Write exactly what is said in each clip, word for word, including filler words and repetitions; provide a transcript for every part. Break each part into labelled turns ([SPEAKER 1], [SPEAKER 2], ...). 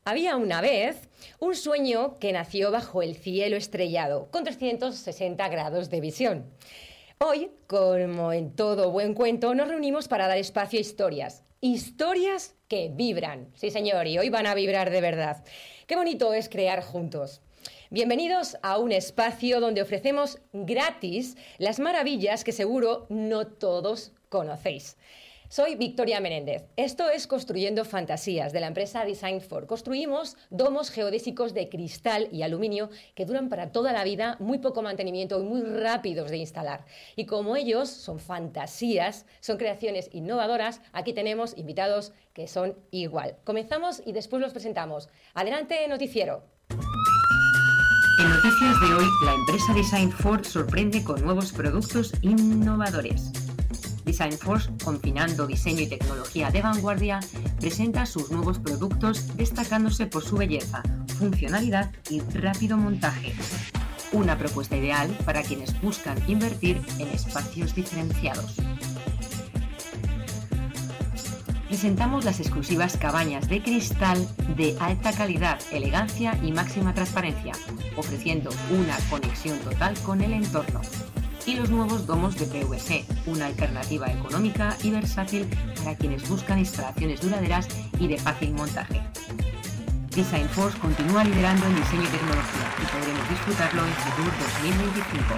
[SPEAKER 1] Había una vez un sueño que nació bajo el cielo estrellado, con trescientos sesenta grados de visión. Hoy, como en todo buen cuento, nos reunimos para dar espacio a historias. Historias que vibran. Sí, señor, y hoy van a vibrar de verdad. Qué bonito es crear juntos. Bienvenidos a un espacio donde ofrecemos gratis las maravillas que seguro no todos conocéis. Soy Victoria Menéndez. Esto es Construyendo Fantasías, de la empresa Design for. Construimos domos geodésicos de cristal y aluminio que duran para toda la vida, muy poco mantenimiento y muy rápidos de instalar. Y como ellos son fantasías, son creaciones innovadoras, aquí tenemos invitados que son igual. Comenzamos y después los presentamos. Adelante, noticiero.
[SPEAKER 2] En noticias de hoy, la empresa Design for sorprende con nuevos productos innovadores. Design Force, combinando diseño y tecnología de vanguardia, presenta sus nuevos productos destacándose por su belleza, funcionalidad y rápido montaje. Una propuesta ideal para quienes buscan invertir en espacios diferenciados. Presentamos las exclusivas cabañas de cristal de alta calidad, elegancia y máxima transparencia, ofreciendo una conexión total con el entorno. Y los nuevos domos de P V C, una alternativa económica y versátil para quienes buscan instalaciones duraderas y de fácil montaje. Design Force continúa liderando en diseño y tecnología y podremos disfrutarlo en Fitur dos mil veinticinco.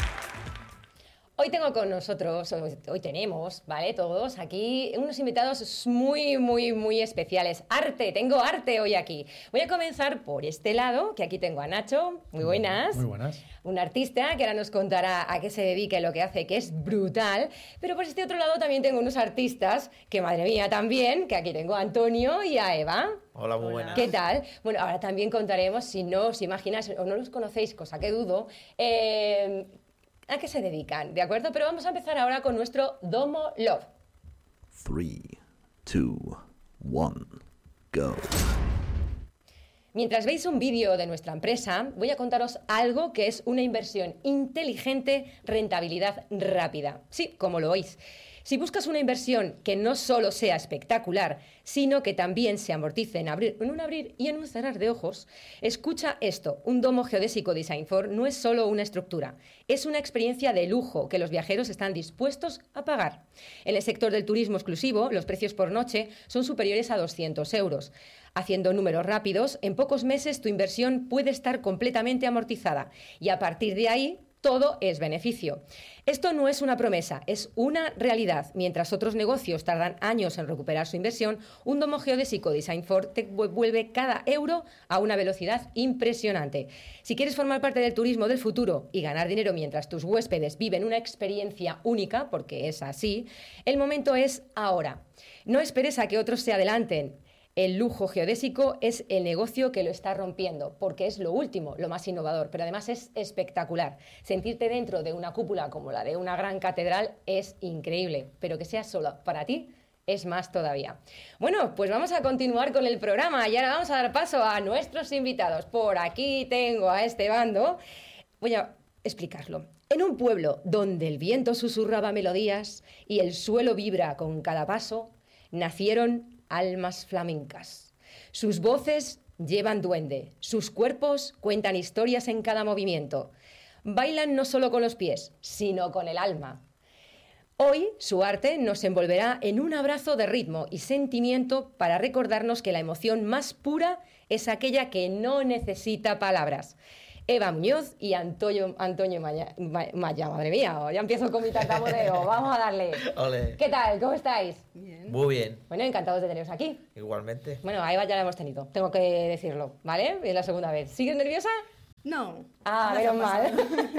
[SPEAKER 1] Hoy tengo con nosotros, hoy tenemos, ¿vale? Todos aquí unos invitados muy, muy, muy especiales. Arte, tengo arte hoy aquí. Voy a comenzar por este lado, que aquí tengo a Nacho. Muy buenas.
[SPEAKER 3] Muy buenas.
[SPEAKER 1] Un artista que ahora nos contará a qué se dedica y lo que hace, que es brutal. Pero por este otro lado también tengo unos artistas, que madre mía también, que aquí tengo a Antonio y a Eva.
[SPEAKER 4] Hola, muy buenas.
[SPEAKER 1] ¿Qué tal? Bueno, ahora también contaremos, si no os imagináis o no los conocéis, cosa que dudo, eh, a qué se dedican, ¿de acuerdo? Pero vamos a empezar ahora con nuestro Domo Love.
[SPEAKER 5] three, two, one, go.
[SPEAKER 1] Mientras veis un vídeo de nuestra empresa, voy a contaros algo que es una inversión inteligente, rentabilidad rápida. Sí, como lo oís. Si buscas una inversión que no solo sea espectacular, sino que también se amortice en, abrir, en un abrir y en un cerrar de ojos, escucha esto. Un domo geodésico Design for no es solo una estructura, es una experiencia de lujo que los viajeros están dispuestos a pagar. En el sector del turismo exclusivo, los precios por noche son superiores a doscientos euros. Haciendo números rápidos, en pocos meses tu inversión puede estar completamente amortizada y a partir de ahí todo es beneficio. Esto no es una promesa, es una realidad. Mientras otros negocios tardan años en recuperar su inversión, un domo geodésico Design for te vuelve cada euro a una velocidad impresionante. Si quieres formar parte del turismo del futuro y ganar dinero mientras tus huéspedes viven una experiencia única, porque es así, el momento es ahora. No esperes a que otros se adelanten. El lujo geodésico es el negocio que lo está rompiendo, porque es lo último, lo más innovador, pero además es espectacular. Sentirte dentro de una cúpula como la de una gran catedral es increíble, pero que sea solo para ti es más todavía. Bueno, pues vamos a continuar con el programa y ahora vamos a dar paso a nuestros invitados. Por aquí tengo a este bando. Voy a explicarlo. En un pueblo donde el viento susurraba melodías y el suelo vibra con cada paso, nacieron almas flamencas. Sus voces llevan duende, sus cuerpos cuentan historias en cada movimiento. Bailan no solo con los pies, sino con el alma. Hoy su arte nos envolverá en un abrazo de ritmo y sentimiento para recordarnos que la emoción más pura es aquella que no necesita palabras. Eva Muñoz y Antonio, Antonio Maya, Maya, madre mía, ya empiezo con mi tartamudeo, vamos a darle.
[SPEAKER 4] Ole.
[SPEAKER 1] ¿Qué tal? ¿Cómo estáis?
[SPEAKER 4] Bien. Muy bien.
[SPEAKER 1] Bueno, encantados de teneros aquí.
[SPEAKER 4] Igualmente.
[SPEAKER 1] Bueno, a Eva ya la hemos tenido, tengo que decirlo, ¿vale? Es la segunda vez. ¿Sigues nerviosa?
[SPEAKER 6] No.
[SPEAKER 1] Ah, menos mal.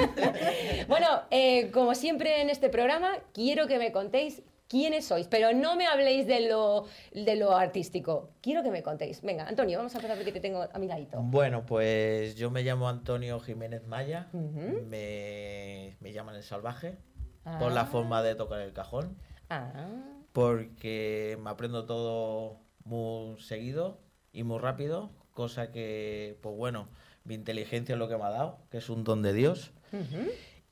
[SPEAKER 1] Bueno, eh, como siempre en este programa, quiero que me contéis quiénes sois, pero no me habléis de lo, de lo artístico. Quiero que me contéis. Venga, Antonio, vamos a empezar porque te tengo a mi ladito.
[SPEAKER 4] Bueno, pues yo me llamo Antonio Jiménez Maya.
[SPEAKER 1] Uh-huh.
[SPEAKER 4] me, me llaman el salvaje
[SPEAKER 1] Ah.
[SPEAKER 4] por la forma de tocar el cajón.
[SPEAKER 1] Ah.
[SPEAKER 4] Porque me aprendo todo muy seguido y muy rápido, cosa que, pues bueno, mi inteligencia es lo que me ha dado, que es un don de Dios.
[SPEAKER 1] Uh-huh.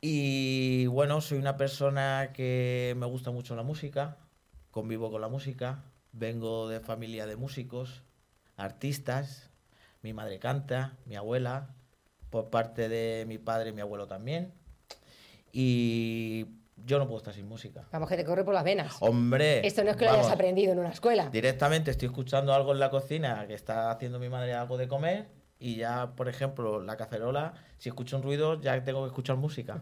[SPEAKER 4] Y bueno, soy una persona que me gusta mucho la música, convivo con la música, vengo de familia de músicos, artistas, mi madre canta, mi abuela, por parte de mi padre y mi abuelo también. Y yo no puedo estar sin música.
[SPEAKER 1] Vamos, que te corre por las venas.
[SPEAKER 4] ¡Hombre!
[SPEAKER 1] Esto no es que lo
[SPEAKER 4] vamos,
[SPEAKER 1] hayas aprendido en una escuela.
[SPEAKER 4] Directamente estoy escuchando algo en la cocina, que está haciendo mi madre algo de comer, y ya, por ejemplo, la cacerola, si escucho un ruido, ya tengo que escuchar música.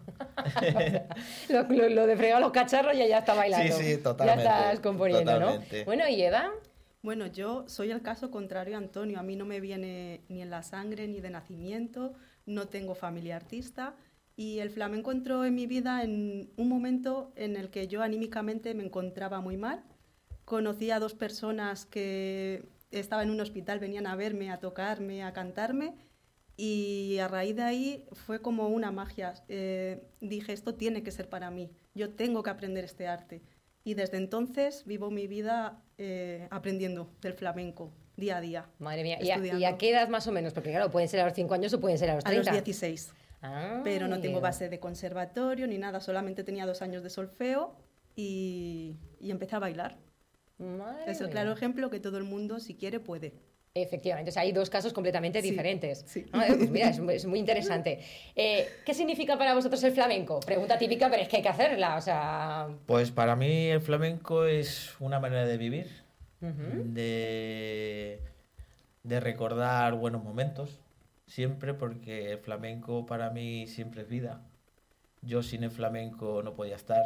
[SPEAKER 1] lo, lo, lo de fregar los cacharros ya, ya está bailando.
[SPEAKER 4] Sí, sí, totalmente.
[SPEAKER 1] Ya estás componiendo,
[SPEAKER 4] totalmente.
[SPEAKER 1] ¿no? Bueno, ¿y Eva?
[SPEAKER 3] Bueno, yo soy el caso contrario a Antonio. A mí no me viene ni en la sangre ni de nacimiento, no tengo familia artista. Y el flamenco entró en mi vida en un momento en el que yo anímicamente me encontraba muy mal. Conocí a dos personas que estaban en un hospital, venían a verme, a tocarme, a cantarme, y a raíz de ahí fue como una magia. Eh, dije, esto tiene que ser para mí, yo tengo que aprender este arte. Y desde entonces vivo mi vida eh, aprendiendo del flamenco, día a día.
[SPEAKER 1] Madre mía, ¿Y a, ¿y a qué edad más o menos? Porque claro, pueden ser a los cinco años o pueden ser a los treinta.
[SPEAKER 3] A los dieciséis.
[SPEAKER 1] Ah,
[SPEAKER 3] pero no tengo base de conservatorio ni nada, solamente tenía dos años de solfeo y, y empecé a bailar.
[SPEAKER 1] Madre
[SPEAKER 3] es el
[SPEAKER 1] mía.
[SPEAKER 3] claro ejemplo que todo el mundo, si quiere, puede.
[SPEAKER 1] Efectivamente, o sea, hay dos casos completamente
[SPEAKER 3] Sí,
[SPEAKER 1] diferentes.
[SPEAKER 3] sí.
[SPEAKER 1] Ah, pues mira, es, es muy interesante. Eh, ¿Qué significa para vosotros el flamenco? Pregunta típica, pero es que hay que hacerla, o sea...
[SPEAKER 4] Pues para mí el flamenco es una manera de vivir,
[SPEAKER 1] Uh-huh.
[SPEAKER 4] de, de recordar buenos momentos, siempre, porque el flamenco para mí siempre es vida. Yo sin el flamenco no podía estar.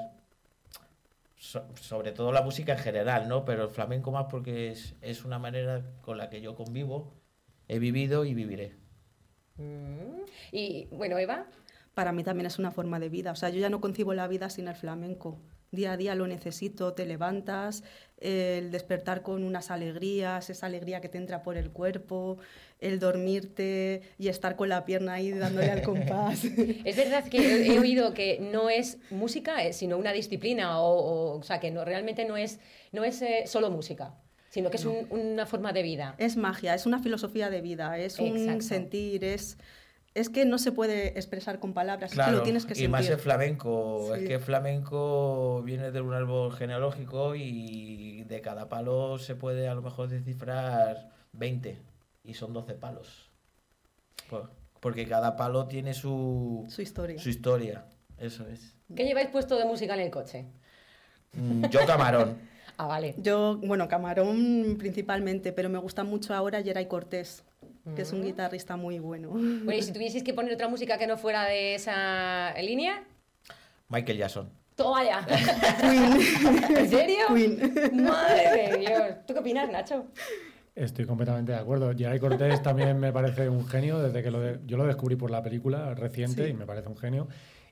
[SPEAKER 4] So- sobre todo la música en general, ¿no? Pero el flamenco más porque es, es una manera con la que yo convivo, he vivido y viviré.
[SPEAKER 1] Mm. Y bueno, Eva,
[SPEAKER 3] Para mí también es una forma de vida, o sea, yo ya no concibo la vida sin el flamenco. Día a día lo necesito, te levantas, eh, el despertar con unas alegrías, esa alegría que te entra por el cuerpo, el dormirte y estar con la pierna ahí dándole al compás.
[SPEAKER 1] es verdad que he, he oído que no es música, eh, sino una disciplina, o, o, o sea, que no, realmente no es, no es eh, solo música, sino que es un- una forma de vida.
[SPEAKER 3] Es magia, es una filosofía de vida, es un
[SPEAKER 1] Exacto.
[SPEAKER 3] sentir, es, es que no se puede expresar con palabras, es que
[SPEAKER 4] Claro,
[SPEAKER 3] lo tienes que
[SPEAKER 4] y
[SPEAKER 3] sentir.
[SPEAKER 4] más el flamenco.
[SPEAKER 3] Sí.
[SPEAKER 4] Es que el flamenco viene de un árbol genealógico y de cada palo se puede a lo mejor descifrar veinte y son doce palos. Por- Porque cada palo tiene su,
[SPEAKER 3] Su historia.
[SPEAKER 4] su historia. Eso es.
[SPEAKER 1] ¿Qué lleváis puesto de música en el coche?
[SPEAKER 4] Mm, Yo camarón.
[SPEAKER 1] Ah, vale.
[SPEAKER 3] Yo, bueno, Camarón principalmente, pero me gusta mucho ahora Geray Cortés, que es un
[SPEAKER 1] Mm.
[SPEAKER 3] guitarrista muy bueno.
[SPEAKER 1] Bueno, y si tuvieseis que poner otra música que no fuera de esa línea,
[SPEAKER 4] Michael Jackson.
[SPEAKER 1] toma ya.
[SPEAKER 3] Queen.
[SPEAKER 1] ¿En serio?
[SPEAKER 3] Queen.
[SPEAKER 1] Madre de Dios. ¿Tú qué opinas, Nacho?
[SPEAKER 6] Estoy completamente de acuerdo. Geray Cortés también me parece un genio, desde que lo de- yo lo descubrí por la película reciente
[SPEAKER 3] Sí.
[SPEAKER 6] y me parece un genio.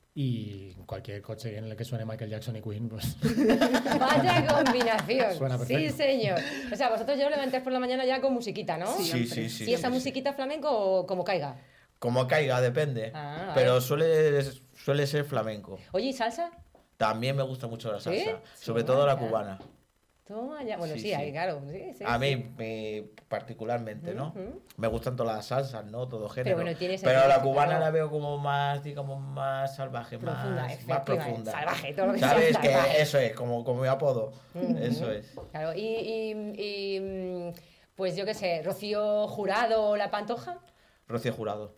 [SPEAKER 6] Y cualquier coche en el que suene Michael Jackson y Queen, pues
[SPEAKER 1] Vaya combinación.
[SPEAKER 6] Suena
[SPEAKER 1] Sí,
[SPEAKER 6] perfecto.
[SPEAKER 1] señor. O sea, vosotros ya os levantáis por la mañana ya con musiquita, ¿no?
[SPEAKER 3] Sí,
[SPEAKER 4] Sí,
[SPEAKER 3] siempre.
[SPEAKER 4] sí, sí.
[SPEAKER 1] ¿Y esa
[SPEAKER 4] sí, sí.
[SPEAKER 1] musiquita flamenco o como caiga?
[SPEAKER 4] Como caiga, depende.
[SPEAKER 1] Ah, vale.
[SPEAKER 4] Pero suele, suele ser flamenco.
[SPEAKER 1] Oye, ¿y salsa?
[SPEAKER 4] También me gusta mucho la salsa.
[SPEAKER 1] ¿Sí?
[SPEAKER 4] Sobre
[SPEAKER 1] Sí,
[SPEAKER 4] todo la
[SPEAKER 1] vaya.
[SPEAKER 4] cubana.
[SPEAKER 1] Toma ya. Bueno, sí,
[SPEAKER 4] Sí, sí.
[SPEAKER 1] ahí, claro. Sí, sí,
[SPEAKER 4] A
[SPEAKER 1] sí.
[SPEAKER 4] mí, me- particularmente, ¿no?
[SPEAKER 1] Ujú.
[SPEAKER 4] Me gustan todas las salsas, ¿no? Todo género.
[SPEAKER 1] bueno, tiene ese
[SPEAKER 4] Pero la
[SPEAKER 1] sentido,
[SPEAKER 4] cubana
[SPEAKER 1] claro.
[SPEAKER 4] la veo como más, digamos, más salvaje,
[SPEAKER 1] Profunda,
[SPEAKER 4] más, más
[SPEAKER 1] efectivamente.
[SPEAKER 4] profunda.
[SPEAKER 1] Salvaje, todo lo que sea
[SPEAKER 4] ¿Sabes? Que
[SPEAKER 1] salvaje.
[SPEAKER 4] eso es, como, como mi apodo.
[SPEAKER 1] Ujú.
[SPEAKER 4] Eso es.
[SPEAKER 1] Claro, y, y- y, mm, pues yo qué sé, Rocío Jurado, La Pantoja.
[SPEAKER 4] Rocío Jurado.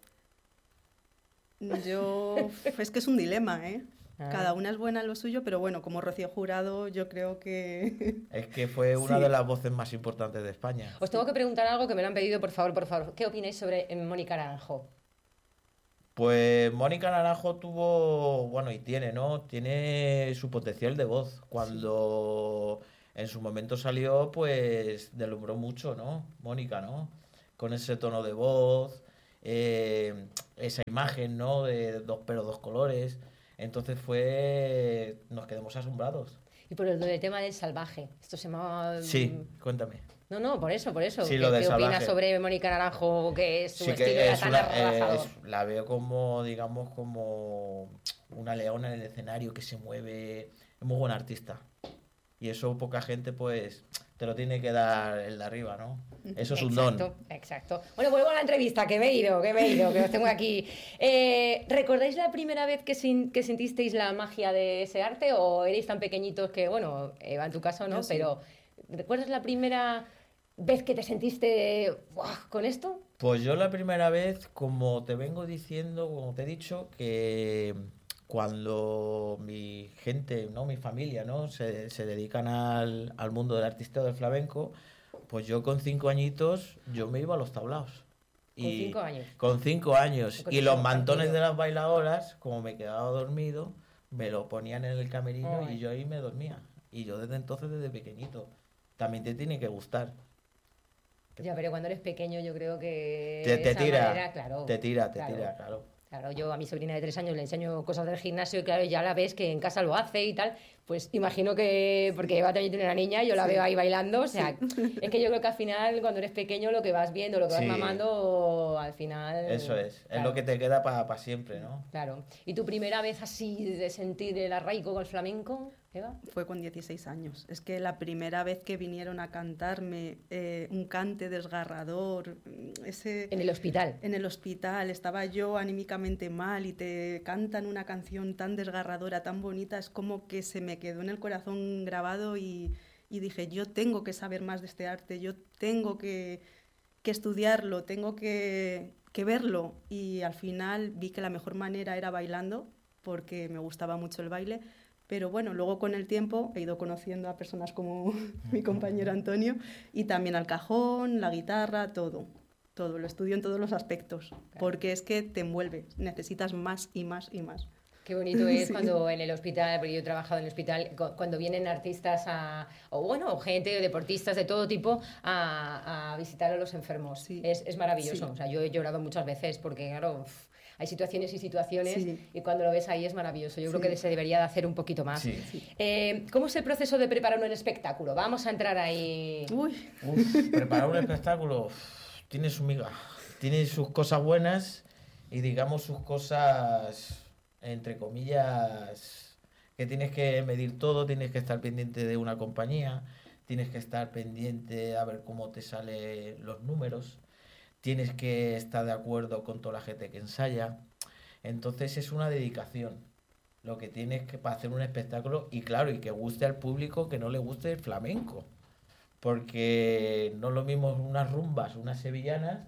[SPEAKER 3] Yo, es que es un dilema, ¿eh?
[SPEAKER 1] Ah.
[SPEAKER 3] Cada una es buena en lo suyo, pero bueno, como Rocío Jurado, yo creo que...
[SPEAKER 4] Es que fue una
[SPEAKER 3] Sí.
[SPEAKER 4] de las voces más importantes de España.
[SPEAKER 1] Os tengo que preguntar algo que me lo han pedido, por favor, por favor. ¿Qué opináis sobre eh, Mónica Naranjo?
[SPEAKER 4] Pues Mónica Naranjo tuvo, bueno, y tiene, ¿no? Tiene su potencial de voz. Cuando en su momento salió, pues deslumbró mucho, ¿no? Mónica, ¿no? Con ese tono de voz, eh, esa imagen, ¿no? De dos pero dos colores. Entonces fue, nos quedamos asombrados.
[SPEAKER 1] Y por el, el tema del salvaje. Esto se llama...
[SPEAKER 4] Sí, cuéntame.
[SPEAKER 1] No, no, por eso, por eso.
[SPEAKER 4] Sí,
[SPEAKER 1] ¿Qué,
[SPEAKER 4] lo del
[SPEAKER 1] qué opinas
[SPEAKER 4] salvaje.
[SPEAKER 1] sobre Mónica Naranjo, que su
[SPEAKER 4] Sí
[SPEAKER 1] estilo
[SPEAKER 4] que
[SPEAKER 1] era
[SPEAKER 4] es
[SPEAKER 1] tan
[SPEAKER 4] una,
[SPEAKER 1] arrabajador?
[SPEAKER 4] eh, es- la veo como, digamos, como una leona en el escenario que se mueve. Es muy buen artista. Y eso poca gente, pues, te lo tiene que dar el de arriba, ¿no? Eso es un
[SPEAKER 1] Exacto,
[SPEAKER 4] don.
[SPEAKER 1] exacto. Bueno, vuelvo a la entrevista, que me he ido, que me he ido, que os tengo aquí. Eh, ¿Recordáis la primera vez que, sin- que sentisteis la magia de ese arte o erais tan pequeñitos que, bueno, Eva, en tu caso no,
[SPEAKER 3] Yo sí.
[SPEAKER 1] pero ¿recuerdas la primera vez que te sentiste ¡buah! Con esto?
[SPEAKER 4] Pues yo la primera vez, como te vengo diciendo, como te he dicho, que cuando mi gente, ¿no? Mi familia, ¿no? se, se dedican al, al mundo del artisteo del flamenco, pues yo con cinco añitos yo me iba a los tablaos.
[SPEAKER 1] Con
[SPEAKER 4] Y-
[SPEAKER 1] cinco años.
[SPEAKER 4] Con cinco años.
[SPEAKER 1] Con
[SPEAKER 4] Y
[SPEAKER 1] eso
[SPEAKER 4] los mantones
[SPEAKER 1] tranquilo.
[SPEAKER 4] de las bailadoras, como me quedaba dormido, me lo ponían en el camerino
[SPEAKER 1] Ay.
[SPEAKER 4] y yo ahí me dormía. Y yo desde entonces, desde pequeñito. También te tiene que gustar.
[SPEAKER 1] Ya, pero cuando eres pequeño yo creo que
[SPEAKER 4] Te, te
[SPEAKER 1] esa
[SPEAKER 4] tira,
[SPEAKER 1] manera, claro,
[SPEAKER 4] te tira, te
[SPEAKER 1] claro.
[SPEAKER 4] tira, claro.
[SPEAKER 1] Claro, yo a mi sobrina de tres años le enseño cosas del gimnasio y claro, ya la ves que en casa lo hace y tal, pues imagino que, porque Eva también tiene una niña, yo la
[SPEAKER 3] Sí.
[SPEAKER 1] veo ahí bailando, o sea, es que yo creo que al final cuando eres pequeño lo que vas viendo, lo que vas
[SPEAKER 4] Sí.
[SPEAKER 1] mamando, al final...
[SPEAKER 4] Eso es. Es
[SPEAKER 1] claro,
[SPEAKER 4] lo que te queda para siempre, ¿no?
[SPEAKER 1] Claro. ¿Y tu primera vez así de sentir el arraigo con el flamenco, Eva?
[SPEAKER 3] Fue con dieciséis años. Es que la primera vez que vinieron a cantarme eh, un cante desgarrador, mm, ese...
[SPEAKER 1] En el hospital.
[SPEAKER 3] En el hospital estaba yo anímicamente mal y te cantan una canción tan desgarradora, tan bonita, es como que se me quedó en el corazón grabado y, y dije, yo tengo que saber más de este arte, yo tengo que, que estudiarlo, tengo que, que verlo. Y al final vi que la mejor manera era bailando, porque me gustaba mucho el baile. Pero bueno, luego con el tiempo he ido conociendo a personas como mi compañero Antonio y también al cajón, la guitarra, todo. Todo, lo estudio en todos los aspectos, porque es que te envuelve, necesitas más y más y más.
[SPEAKER 1] Qué bonito es
[SPEAKER 3] Sí.
[SPEAKER 1] cuando en el hospital, porque yo he trabajado en el hospital, cu- cuando vienen artistas a, o bueno, o gente, deportistas de todo tipo a, a visitar a los enfermos.
[SPEAKER 3] Sí.
[SPEAKER 1] Es, es maravilloso.
[SPEAKER 3] Sí.
[SPEAKER 1] O sea, yo he llorado muchas veces porque, claro, uf, hay situaciones y situaciones
[SPEAKER 3] Sí.
[SPEAKER 1] y cuando lo ves ahí es maravilloso. Yo creo
[SPEAKER 3] Sí.
[SPEAKER 1] que se debería de hacer un poquito más.
[SPEAKER 4] Sí.
[SPEAKER 1] Eh, ¿Cómo es el proceso de preparar un espectáculo? Vamos a entrar ahí.
[SPEAKER 3] Uy,
[SPEAKER 4] Uf, preparar un espectáculo uf, tiene su miga. Tiene sus cosas buenas y digamos sus cosas, entre comillas, que tienes que medir todo, tienes que estar pendiente de una compañía, tienes que estar pendiente a ver cómo te salen los números, tienes que estar de acuerdo con toda la gente que ensaya. Entonces es una dedicación lo que tienes que para hacer un espectáculo y claro, y que guste al público, que no le guste el flamenco. Porque no es lo mismo unas rumbas, unas sevillanas,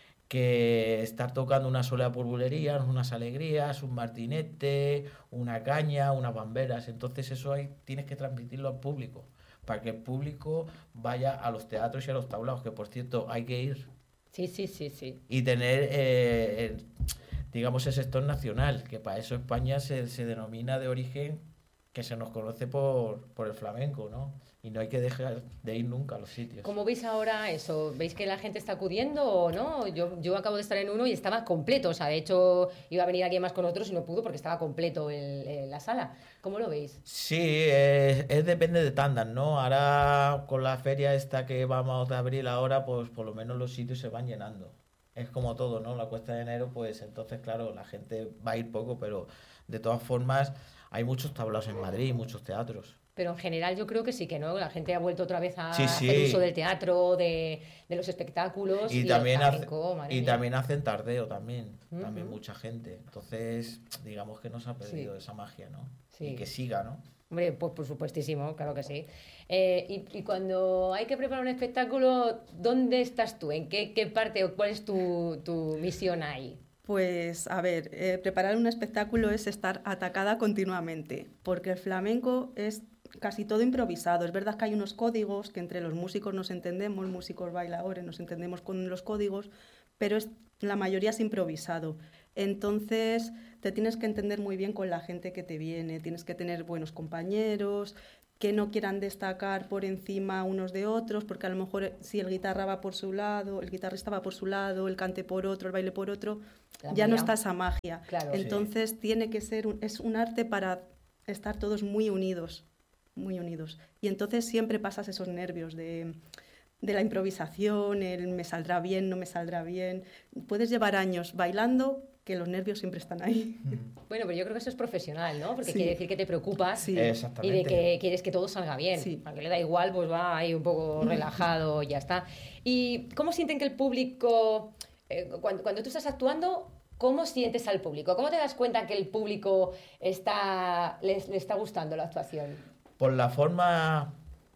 [SPEAKER 4] que estar tocando una sola por bulerías, unas alegrías, un martinete, una caña, unas bamberas. Entonces eso hay, tienes que transmitirlo al público, para que el público vaya a los teatros y a los tablaos, que por cierto hay que ir
[SPEAKER 1] Sí, sí, sí, sí.
[SPEAKER 4] y tener, eh, el, digamos, el sector nacional, que para eso España se, se denomina de origen, que se nos conoce por, por el flamenco, ¿no? Y no hay que dejar de ir nunca a los sitios.
[SPEAKER 1] ¿Cómo veis ahora eso? ¿Veis que la gente está acudiendo o no? Yo, yo acabo de estar en uno y estaba completo. O sea, de hecho, iba a venir alguien más con nosotros y no pudo porque estaba completo el- el- la sala. ¿Cómo lo veis?
[SPEAKER 4] Sí, es, es depende de tandas, ¿no? Ahora con la feria esta que vamos a abrir ahora, pues por lo menos los sitios se van llenando. Es como todo, ¿no? La cuesta de enero, pues entonces, claro, la gente va a ir poco, pero de todas formas hay muchos tablaos en Madrid, muchos teatros.
[SPEAKER 1] Pero en general yo creo que sí que no. La gente ha vuelto otra vez a
[SPEAKER 4] Sí, sí.
[SPEAKER 1] hacer uso del teatro, de, de los espectáculos.
[SPEAKER 4] Y
[SPEAKER 1] el
[SPEAKER 4] también, hace-
[SPEAKER 1] flamenco, madre
[SPEAKER 4] y
[SPEAKER 1] mía.
[SPEAKER 4] también hacen tardeo también, también
[SPEAKER 1] Ujú.
[SPEAKER 4] mucha gente. Entonces, digamos que no se ha perdido
[SPEAKER 1] Sí.
[SPEAKER 4] esa magia, ¿no?
[SPEAKER 1] Sí.
[SPEAKER 4] Y que siga, ¿no?
[SPEAKER 1] Hombre, pues por supuestísimo, claro que sí. Eh, y, y cuando hay que preparar un espectáculo, ¿dónde estás tú? ¿En qué, qué parte o cuál es tu, tu misión ahí?
[SPEAKER 3] pues a ver, eh, preparar un espectáculo es estar atacada continuamente, porque el flamenco es casi todo improvisado. Es verdad que hay unos códigos que entre los músicos nos entendemos, músicos bailadores nos entendemos con los códigos, pero es, la mayoría es improvisado. Entonces te tienes que entender muy bien con la gente que te viene, tienes que tener buenos compañeros, que no quieran destacar por encima unos de otros, porque a lo mejor si el guitarra va por su lado, el guitarrista va por su lado, el cante por otro, el baile por otro,
[SPEAKER 1] La
[SPEAKER 3] ya no
[SPEAKER 1] mía.
[SPEAKER 3] está esa magia.
[SPEAKER 1] Claro.
[SPEAKER 3] Entonces tiene que ser, un, es un arte para estar todos muy unidos, muy unidos. Y entonces siempre pasas esos nervios de, de la improvisación, el me saldrá bien, no me saldrá bien. Puedes llevar años bailando, que los nervios siempre están ahí.
[SPEAKER 1] Bueno, pero yo creo que eso es profesional, ¿no? Porque
[SPEAKER 3] Sí.
[SPEAKER 1] quiere decir que te preocupas
[SPEAKER 3] Sí.
[SPEAKER 1] y de
[SPEAKER 4] Exactamente.
[SPEAKER 1] que quieres que todo salga bien.
[SPEAKER 3] Sí.
[SPEAKER 1] Aunque le da igual, pues va ahí un poco relajado y ya está. ¿Y cómo sienten que el público, eh, cuando, cuando tú estás actuando, cómo sientes al público? ¿Cómo te das cuenta que el público está, les- le está gustando la actuación?
[SPEAKER 4] Por la forma,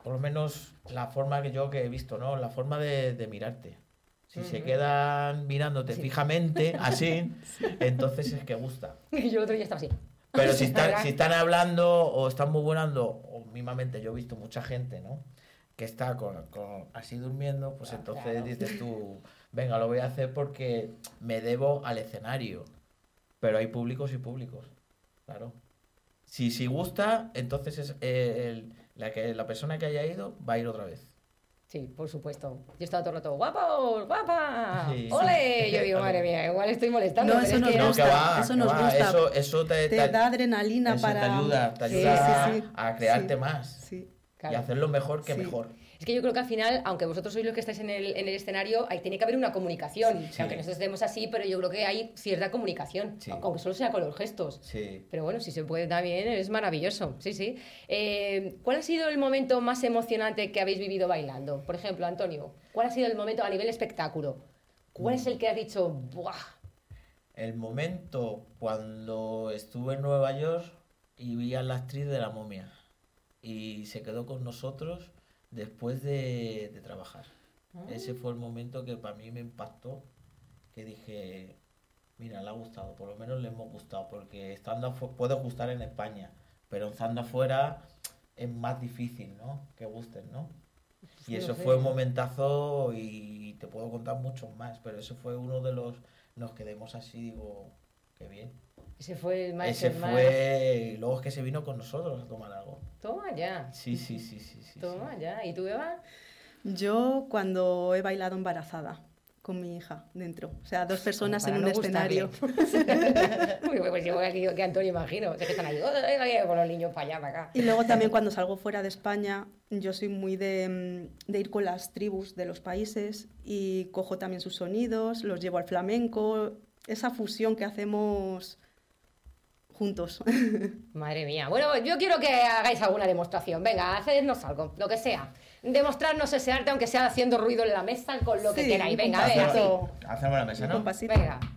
[SPEAKER 4] por lo menos la forma que yo que he visto, ¿no? La forma de, de mirarte. Si
[SPEAKER 1] Ujú.
[SPEAKER 4] se quedan mirándote
[SPEAKER 1] Sí.
[SPEAKER 4] fijamente, así, entonces es que gusta.
[SPEAKER 1] Yo el otro día estaba así.
[SPEAKER 4] Pero si están,
[SPEAKER 1] ¿Verdad?
[SPEAKER 4] si están hablando o están murmurando, o mismamente yo he visto mucha gente, ¿no? Que está con, con- así durmiendo, pues
[SPEAKER 1] Ah,
[SPEAKER 4] entonces
[SPEAKER 1] claro.
[SPEAKER 4] dices tú, venga, lo voy a hacer porque me debo al escenario. Pero hay públicos y públicos, claro. Si, si gusta, entonces es, eh, el- la, que, la persona que haya ido va a ir otra vez.
[SPEAKER 1] Sí, por supuesto. Yo estaba todo el rato, ¡guapos! ¡Guapa!
[SPEAKER 4] Sí.
[SPEAKER 1] ¡Ole! Yo digo, madre mía, igual estoy molestando.
[SPEAKER 3] No,
[SPEAKER 1] pero
[SPEAKER 3] eso
[SPEAKER 1] es
[SPEAKER 3] nos
[SPEAKER 1] que-
[SPEAKER 4] No,
[SPEAKER 3] gusta,
[SPEAKER 4] que va,
[SPEAKER 3] eso
[SPEAKER 4] que
[SPEAKER 3] nos
[SPEAKER 4] va,
[SPEAKER 3] gusta.
[SPEAKER 4] Eso, eso te,
[SPEAKER 3] Te da adrenalina
[SPEAKER 4] eso
[SPEAKER 3] para...
[SPEAKER 4] te ayuda, te
[SPEAKER 3] Sí,
[SPEAKER 4] ayuda
[SPEAKER 3] sí, sí.
[SPEAKER 4] a crearte
[SPEAKER 3] Sí.
[SPEAKER 4] más
[SPEAKER 3] Sí.
[SPEAKER 1] Claro.
[SPEAKER 4] y hacerlo mejor que
[SPEAKER 3] Sí.
[SPEAKER 4] mejor.
[SPEAKER 1] Es que yo creo que al final, aunque vosotros sois los que estáis en el, en el escenario, ahí tiene que haber una comunicación.
[SPEAKER 3] Sí.
[SPEAKER 1] Que aunque
[SPEAKER 4] Sí.
[SPEAKER 1] nosotros estemos así, pero yo creo que hay cierta comunicación,
[SPEAKER 4] Sí.
[SPEAKER 1] aunque solo sea con los gestos.
[SPEAKER 4] Sí.
[SPEAKER 1] Pero bueno, si se puede también, es maravilloso. Sí, sí. Eh, ¿Cuál ha sido el momento más emocionante que habéis vivido bailando? Por ejemplo, Antonio, ¿cuál ha sido el momento a nivel espectáculo? ¿Cuál es el que has dicho, ¡buah!
[SPEAKER 4] El momento cuando estuve en Nueva York y vi a la actriz de La Momia y se quedó con nosotros después de, de trabajar. Ese fue el momento que para mí me impactó, que dije, mira, le ha gustado, por lo menos le hemos gustado, porque estando afu- puede gustar en España, pero estando afuera es más difícil, ¿no? Que gusten, ¿no? Y
[SPEAKER 1] Sí,
[SPEAKER 4] eso
[SPEAKER 1] lo sé.
[SPEAKER 4] fue un momentazo y te puedo contar muchos más, pero eso fue uno de los, nos quedemos así, digo, qué bien.
[SPEAKER 1] Ese fue el más...
[SPEAKER 4] Ese
[SPEAKER 1] el más-
[SPEAKER 4] fue, y luego es que se vino con nosotros a tomar algo.
[SPEAKER 1] Toma ya.
[SPEAKER 4] Sí, sí, sí, sí, sí.
[SPEAKER 1] Toma
[SPEAKER 4] sí.
[SPEAKER 1] ya. ¿Y tú, Eva?
[SPEAKER 3] Yo cuando he bailado embarazada con mi hija dentro. O sea, dos personas
[SPEAKER 1] Para
[SPEAKER 3] en un
[SPEAKER 1] no gustarle.
[SPEAKER 3] escenario.
[SPEAKER 1] Uy, pues yo aquí que Antonio imagino. O sea, que están ahí "Ay, con los niños para allá, para acá.
[SPEAKER 3] Y luego también cuando salgo fuera de España, yo soy muy de, mm, de ir con las tribus de los países y cojo también sus sonidos, los llevo al flamenco, esa fusión que hacemos juntos.
[SPEAKER 1] Madre mía. Bueno, yo quiero que hagáis alguna demostración. Venga, hacednos algo, lo que sea. Demostrarnos ese arte, aunque sea haciendo ruido en la mesa, con lo que
[SPEAKER 3] Sí,
[SPEAKER 1] queráis.
[SPEAKER 3] un
[SPEAKER 1] Venga, a ver, así.
[SPEAKER 3] compasito.
[SPEAKER 4] Hacemos la mesa,
[SPEAKER 3] Un
[SPEAKER 4] ¿no?
[SPEAKER 3] compasito.
[SPEAKER 1] Venga.